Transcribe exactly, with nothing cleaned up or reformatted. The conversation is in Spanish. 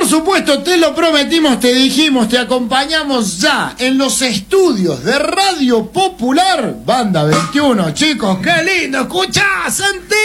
por supuesto, te lo prometimos, te dijimos, te acompañamos ya en los estudios de Radio Popular, Banda veintiuno, chicos, qué lindo, escuchá, Santi.